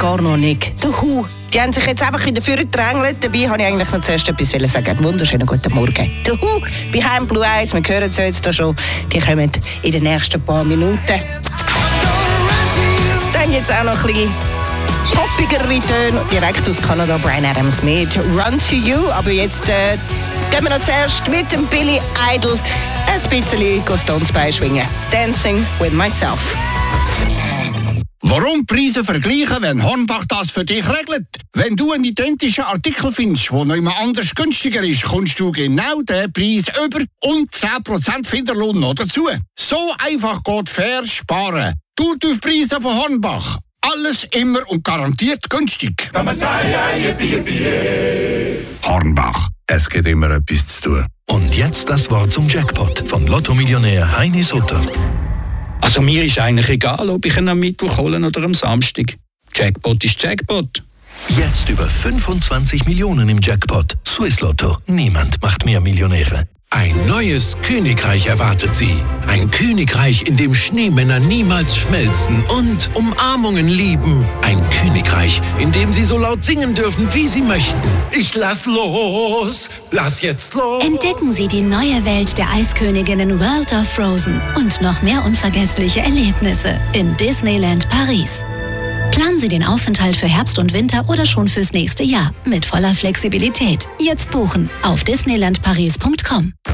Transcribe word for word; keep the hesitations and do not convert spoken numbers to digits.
gar noch nicht. Der Who. Die haben sich jetzt einfach in der Führung gedrängelt. Dabei wollte ich eigentlich noch zuerst etwas sagen. Einen wunderschönen guten Morgen. Der Who, Behind Blue Eyes, wir hören es jetzt schon. Die kommen in den nächsten paar Minuten. Dann jetzt auch noch ein bisschen poppigere Töne. Direkt aus Kanada, Bryan Adams mit Run to You. Aber jetzt äh, gehen wir noch zuerst mit dem Billy Idol ein bisschen Stones beischwingen. Dancing with Myself. Warum Preise vergleichen, wenn Hornbach das für dich regelt? Wenn du einen identischen Artikel findest, der noch immer anders günstiger ist, kommst du genau den Preis über und zehn Prozent Finderlohn noch dazu. So einfach geht fair sparen. Du auf Preise von Hornbach. Alles immer und garantiert günstig. Hornbach, es gibt immer etwas zu tun. Und jetzt das Wort zum Jackpot von Lotto-Millionär Heini Sutter. Also mir ist eigentlich egal, ob ich ihn am Mittwoch hole oder am Samstag. Jackpot ist Jackpot. Jetzt über fünfundzwanzig Millionen im Jackpot. Swiss Lotto. Niemand macht mehr Millionäre. Ein neues Königreich erwartet Sie. Ein Königreich, in dem Schneemänner niemals schmelzen und Umarmungen lieben. Ein Königreich, in dem Sie so laut singen dürfen, wie Sie möchten. Ich lass los, lass jetzt los. Entdecken Sie die neue Welt der Eisköniginnen World of Frozen und noch mehr unvergessliche Erlebnisse in Disneyland Paris. Planen Sie den Aufenthalt für Herbst und Winter oder schon fürs nächste Jahr mit voller Flexibilität. Jetzt buchen auf disneyland paris punkt com.